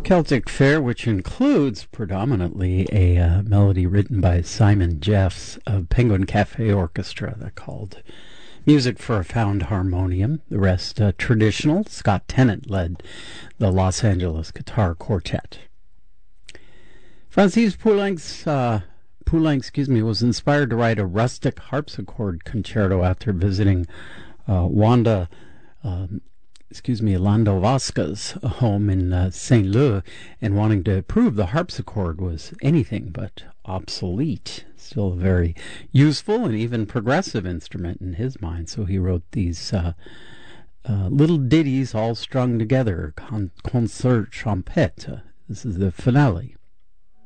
Celtic Fair, which includes predominantly a melody written by Simon Jeffs of Penguin Cafe Orchestra that called Music for a Found Harmonium. The rest traditional. Scott Tennant led the Los Angeles Guitar Quartet. Francis Poulenc was inspired to write a rustic harpsichord concerto after visiting Lando Vasca's home in St. Louis and wanting to prove the harpsichord was anything but obsolete. Still a very useful and even progressive instrument in his mind. So he wrote these little ditties all strung together, concert trompette. This is the finale.